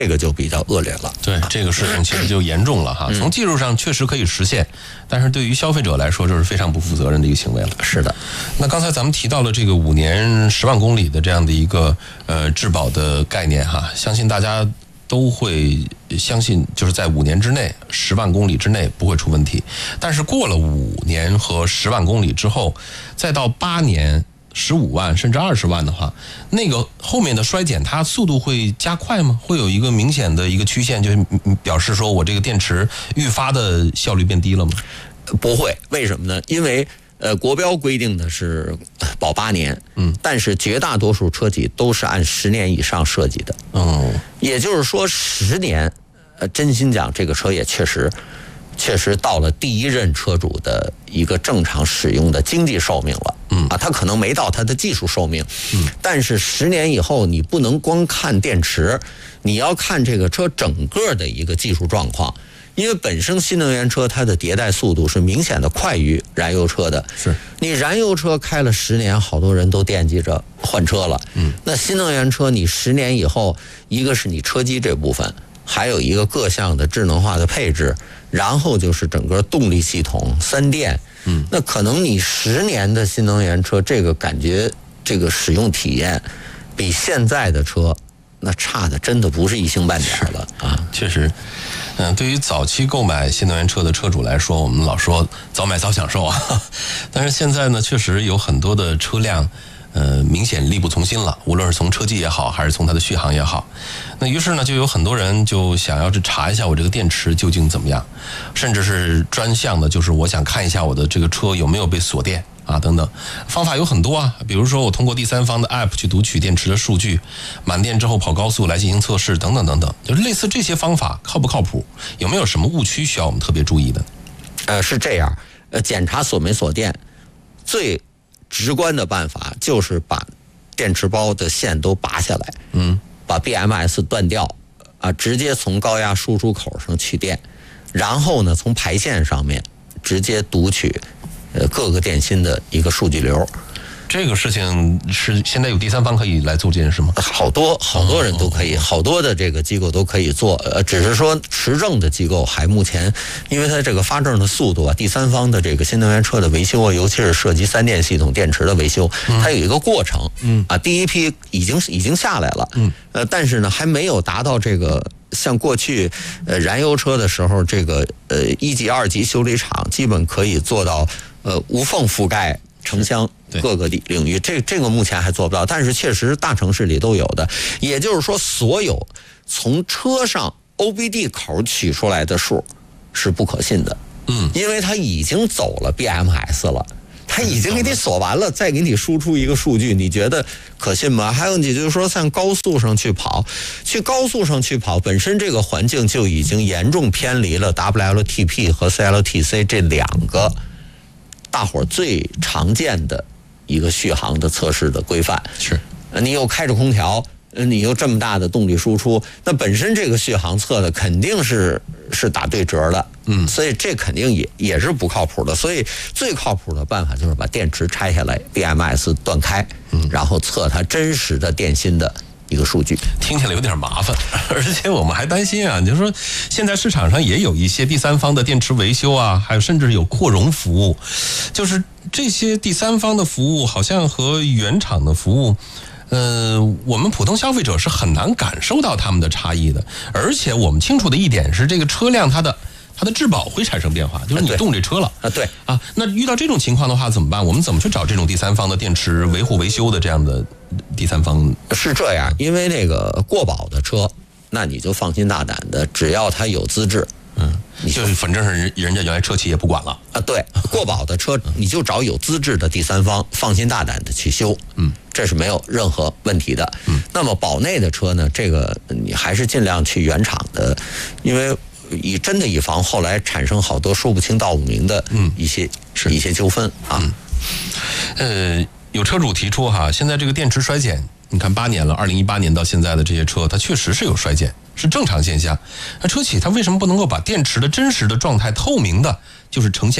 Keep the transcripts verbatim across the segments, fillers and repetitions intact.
这个就比较恶劣了。 对，这个事情其实就严重了哈。从技术上确实可以实现，但是对于消费者来说，这是非常不负责任的一个行为了。 是的。 那刚才咱们提到了这个五年十万公里的这样的一个呃质保的概念哈，相信大家都会相信，就是在五年之内，十万公里之内不会出问题。但是过了五年和十万公里之后，再到八年。十五万甚至二十万的话，那个后面的衰减它速度会加快吗？会有一个明显的一个曲线，就表示说我这个电池愈发的效率变低了吗？ 不会，为什么呢？因为呃，国标规定的是保八年，嗯，但是绝大多数车企都是按十年以上设计的， 哦， 也就是说十年，呃，真心讲，这个车也确实。确实到了第一任车主的一个正常使用的经济寿命了，嗯啊，他可能没到他的技术寿命，嗯，但是十年以后，你不能光看电池，你要看这个车整个的一个技术状况，因为本身新能源车它的迭代速度是明显的快于燃油车的， 是你燃油车开了十年，好多人都惦记着换车了，嗯，那新能源车你十年以后，一个是你车机这部分，还有一个各项的智能化的配置。然后就是整个动力系统、三电，嗯，那可能你十年的新能源车，这个感觉，这个使用体验，比现在的车那差的真的不是一星半点了啊！ 确实，嗯，对于早期购买新能源车的车主来说，我们老说早买早享受啊，但是现在呢，确实有很多的车辆。呃，明显力不从心了，无论是从车机也好，还是从它的续航也好。那于是呢，就有很多人就想要去查一下我这个电池究竟怎么样，甚至是专项的，就是我想看一下我的这个车有没有被锁电啊，等等。方法有很多啊，比如说我通过第三方的 app 去读取电池的数据，满电之后跑高速来进行测试，等等等等。就是类似这些方法靠不靠谱？有没有什么误区需要我们特别注意的？ 呃，是这样，呃，检查锁没锁电，最直观的办法就是把电池包的线都拔下来，嗯，把 B M S 断掉，啊，直接从高压输出口上取电，然后呢，从排线上面直接读取，呃，各个电芯的一个数据流。 这个事情是现在有第三方可以来做这件事吗？ 好多好多人都可以，好多的这个机构都可以做，呃，只是说持证的机构还目前，因为它这个发证的速度啊，第三方的这个新能源车的维修啊，尤其是涉及三电系统电池的维修，它有一个过程，嗯啊，第一批已经已经下来了，嗯，呃，但是呢，还没有达到这个像过去呃燃油车的时候，这个呃一级、二级修理厂基本可以做到呃无缝覆盖城乡各个领域，这这个目前还做不到，但是确实大城市里都有的。也就是说，所有从车上 O B D 口取出来的数是不可信的，嗯，因为它已经走了 B M S 了，它已经给你锁完了，再给你输出一个数据，你觉得可信吗？还有，你就是说，像高速上去跑，去高速上去跑，本身这个环境就已经严重偏离了 W L T P 和 C L T C 这两个大伙最常见的一个续航的测试的规范。 是， 你又开着空调，你又这么大的动力输出，那本身这个续航测的肯定是是打对折的，嗯，所以这肯定也也是不靠谱的。所以最靠谱的办法就是把电池拆下来 ，B M S 断开，嗯，然后测它真实的电芯的一个数据。 听起来有点麻烦，而且我们还担心啊，就是说现在市场上也有一些第三方的电池维修啊，还有甚至有扩容服务，就是这些第三方的服务好像和原厂的服务呃，我们普通消费者是很难感受到他们的差异的。而且我们清楚的一点是，这个车辆它的它的质保会产生变化，就是你动这车了啊，对啊，那遇到这种情况的话怎么办？我们怎么去找这种第三方的电池维护维修的这样的第三方？ 是这样，因为那个过保的车，那你就放心大胆的，只要它有资质， 嗯，你就反正是人家原来车企也不管了啊。对，过保的车你就找有资质的第三方，放心大胆的去修，嗯，这是没有任何问题的。嗯，那么保内的车呢，这个你还是尽量去原厂的，因为以真的以防后来产生好多说不清道不明的一些、嗯、一些纠纷啊。 嗯、呃，有车主提出哈，现在这个电池衰减，你看八年了，二零一八年到现在的这些车，它确实是有衰减，是正常现象。那车企它为什么不能够把电池的真实的状态透明的，就是呈现给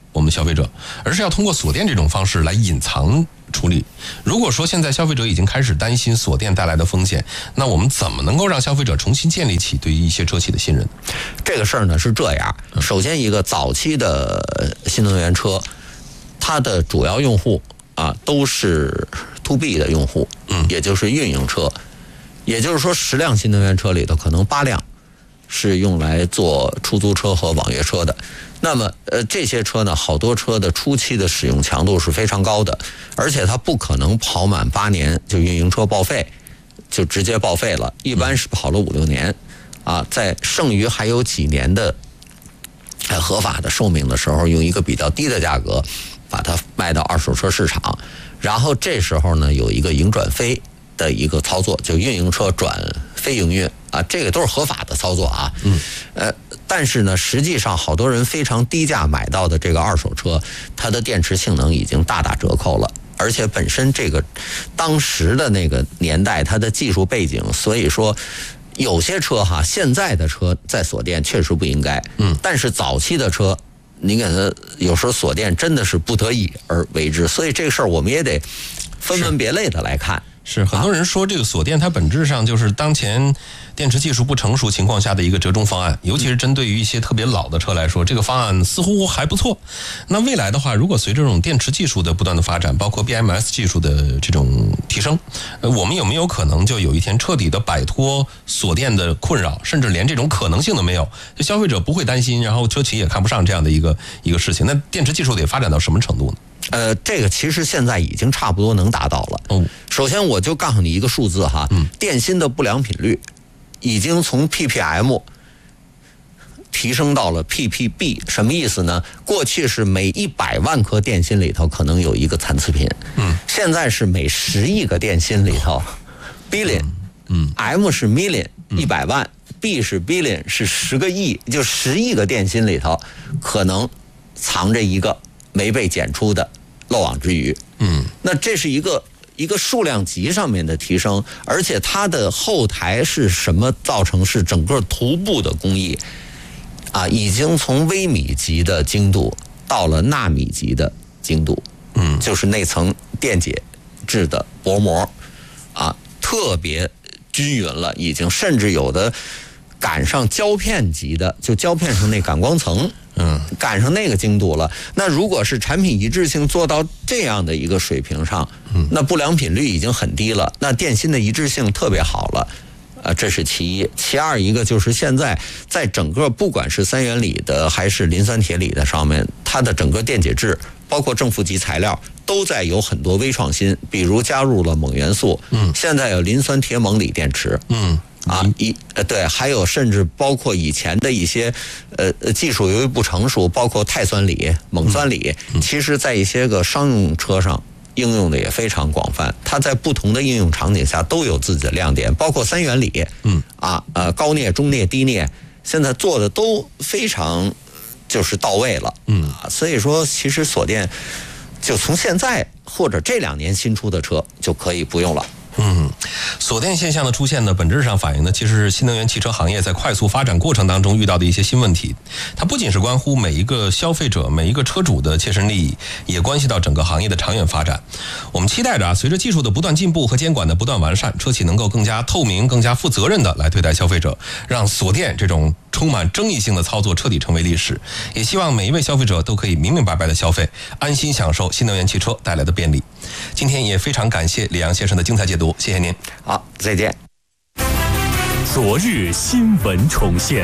我们消费者，而是要通过锁电这种方式来隐藏处理。如果说现在消费者已经开始担心锁电带来的风险，那我们怎么能够让消费者重新建立起对于一些车企的信任？ 这个事儿呢是这样，首先一个早期的新能源车，它的主要用户啊都是 to B 的用户，嗯，也就是运营车，也就是说十辆新能源车里头可能八辆是用来做出租车和网约车的。那么呃这些车呢，好多车的初期的使用强度是非常高的，而且它不可能跑满八年就运营车报废，就直接报废了，一般是跑了五六年啊，在剩余还有几年的合法的寿命的时候，用一个比较低的价格把它卖到二手车市场，然后这时候呢有一个营转非的一个操作，就运营车转非营运啊，这个都是合法的操作啊。嗯，呃，但是呢，实际上好多人非常低价买到的这个二手车，它的电池性能已经大打折扣了，而且本身这个当时的那个年代，它的技术背景，所以说有些车哈，现在的车在锁电确实不应该，嗯，但是早期的车，你给它有时候锁电真的是不得已而为之，所以这个事儿我们也得分门别类的来看。 是很多人说这个锁电它本质上就是当前电池技术不成熟情况下的一个折中方案，尤其是针对于一些特别老的车来说，这个方案似乎还不错。那未来的话，如果随着这种电池技术的不断的发展，包括 B M S 技术的这种提升，呃，我们有没有可能就有一天彻底的摆脱锁电的困扰，甚至连这种可能性都没有，就消费者不会担心，然后车企也看不上这样的一个一个事情？那电池技术得发展到什么程度呢？ 呃，这个其实现在已经差不多能达到了。哦，首先我就告诉你一个数字哈，嗯，电芯的不良品率已经从 P P M 提升到了 P P B， 什么意思呢？过去是每一百万颗电芯里头可能有一个残次品，嗯，现在是每十亿个电芯里头 billion， 嗯 ，M 是 million 一百万，嗯，B 是 billion 是十个亿，就十亿个电芯里头可能藏着一个没被检出的漏网之鱼。嗯，那这是一个一个数量级上面的提升，而且它的后台是什么造成？是整个图布的工艺啊，已经从微米级的精度到了纳米级的精度。嗯，就是那层电解质的薄膜啊，特别均匀了，已经甚至有的赶上胶片级的，就胶片上那感光层。嗯，赶上那个精度了。那如果是产品一致性做到这样的一个水平上，嗯，那不良品率已经很低了，那电芯的一致性特别好了，啊，这是其一。其二一个就是现在在整个不管是三元锂的还是磷酸铁锂的上面，它的整个电解质包括正负极材料都在有很多微创新，比如加入了锰元素，嗯，现在有磷酸铁锰锂电池，嗯。啊，一呃对，还有甚至包括以前的一些呃技术由于不成熟，包括钛酸锂、锰酸锂，其实在一些个商用车上应用的也非常广泛。它在不同的应用场景下都有自己的亮点，包括三元锂，嗯啊呃高镍、中镍、低镍，现在做的都非常就是到位了，嗯啊，所以说其实锁电就从现在或者这两年新出的车就可以不用了。 嗯，锁电现象的出现呢，本质上反映的其实是新能源汽车行业在快速发展过程当中遇到的一些新问题。它不仅是关乎每一个消费者、每一个车主的切身利益，也关系到整个行业的长远发展。我们期待着啊，随着技术的不断进步和监管的不断完善，车企能够更加透明、更加负责任的来对待消费者，让锁电这种充满争议性的操作彻底成为历史。也希望每一位消费者都可以明明白白的消费，安心享受新能源汽车带来的便利。今天也非常感谢李阳先生的精彩解读，谢谢您。 好，再见。 昨日新闻重现，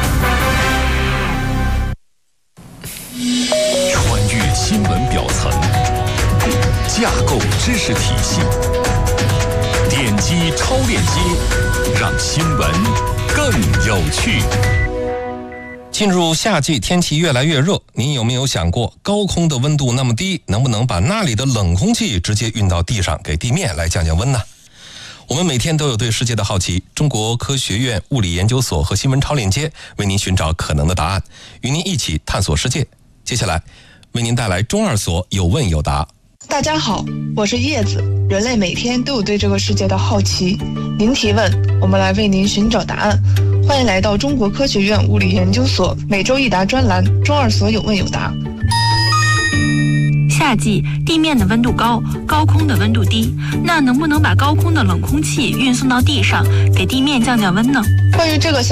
穿越新闻表层，架构知识体系，点击超链接，让新闻更有趣。 进入夏季，天气越来越热，您有没有想过，高空的温度那么低，能不能把那里的冷空气直接运到地上，给地面来降降温呢？我们每天都有对世界的好奇，中国科学院物理研究所和新闻超链接为您寻找可能的答案，与您一起探索世界。接下来为您带来中二所有问有答。 大家好，我是叶子。人类每天都有对这个世界的好奇，您提问，我们来为您寻找答案。欢迎来到中国科学院物理研究所每周一答专栏中二所有问有答。 夏季地面的温度高，高空的温度低，那能不能把高空的冷空气运送到地上，给地面降降温呢？ 关于这个想